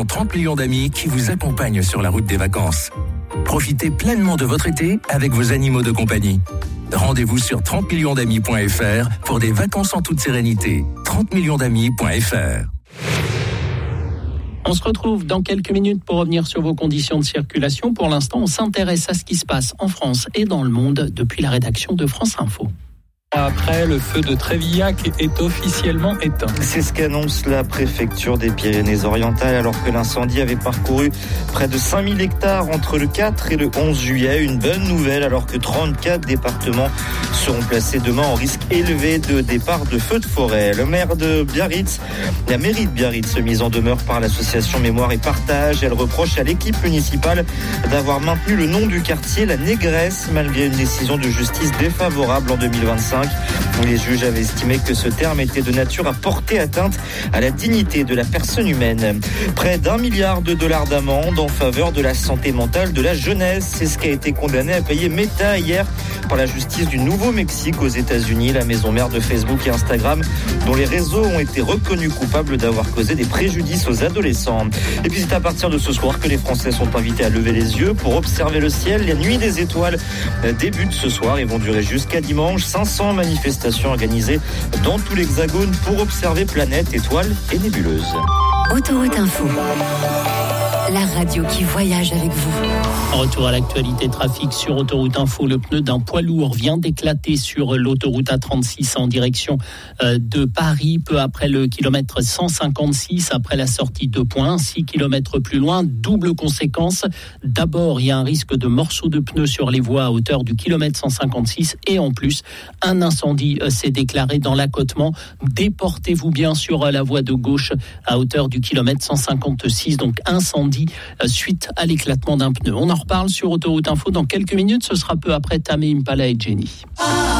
l'association 30 millions d'amis qui vous accompagne sur la route des vacances. Profitez pleinement de votre été avec vos animaux de compagnie. Rendez-vous sur 30millionsdamis.fr pour des vacances en toute sérénité. 30millionsdamis.fr. On se retrouve dans quelques minutes pour revenir sur vos conditions de circulation. Pour l'instant, on s'intéresse à ce qui se passe en France et dans le monde depuis la rédaction de France Info. Après, le feu de Trévillac est officiellement éteint. C'est ce qu'annonce la préfecture des Pyrénées-Orientales alors que l'incendie avait parcouru près de 5000 hectares entre le 4 et le 11 juillet. Une bonne nouvelle alors que 34 départements seront placés demain en risque élevé de départ de feux de forêt. La mairie de Biarritz mise en demeure par l'association Mémoire et Partage. Elle reproche à l'équipe municipale d'avoir maintenu le nom du quartier, la Négresse, malgré une décision de justice défavorable en 2025. Où les juges avaient estimé que ce terme était de nature à porter atteinte à la dignité de la personne humaine. Près d'$1 milliard d'amende en faveur de la santé mentale de la jeunesse. C'est ce qui a été condamné à payer Meta hier par la justice du Nouveau-Mexique aux États-Unis, la maison mère de Facebook et Instagram, dont les réseaux ont été reconnus coupables d'avoir causé des préjudices aux adolescents. Et puis c'est à partir de ce soir que les Français sont invités à lever les yeux pour observer le ciel. Les nuits des étoiles débutent ce soir et vont durer jusqu'à dimanche. 500 manifestations organisées dans tout l'Hexagone pour observer planètes, étoiles et nébuleuses. Autoroute Info, la radio qui voyage avec vous. Retour à l'actualité trafic sur Autoroute Info. Le pneu d'un poids lourd vient d'éclater sur l'autoroute A36 en direction de Paris, peu après le kilomètre 156, après la sortie de Point, 6 km plus loin. Double conséquence. D'abord, il y a un risque de morceaux de pneus sur les voies à hauteur du kilomètre 156 et en plus, un incendie s'est déclaré dans l'accotement. Déportez-vous bien sur la voie de gauche à hauteur du kilomètre 156, donc incendie suite à l'éclatement d'un pneu. On en reparle sur Autoroute Info dans quelques minutes. Ce sera peu après Tame Impala et Jenny.